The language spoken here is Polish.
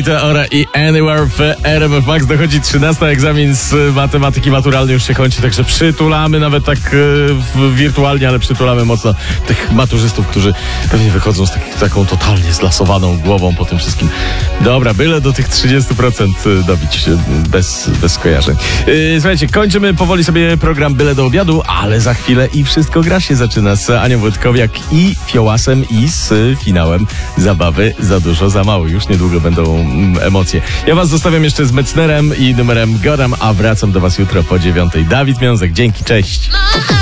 Rita Ora i Anywhere w RMF Max. Dochodzi 13. egzamin z matematyki maturalnej, już się kończy, także przytulamy nawet tak wirtualnie, ale przytulamy mocno tych maturzystów, którzy pewnie wychodzą z taką totalnie zlasowaną głową po tym wszystkim. Dobra, byle do tych 30% dobić bez skojarzeń. Słuchajcie, kończymy powoli sobie program Byle do obiadu, ale za chwilę i Wszystko gra się zaczyna z Anią Wojtkowiak i Fiołasem i z finałem zabawy Za dużo, za mało. Już niedługo będą emocje. Ja was zostawiam jeszcze z Metznerem i numerem Godam, a wracam do was jutro po 9:00. Dawid Miązek, dzięki, cześć.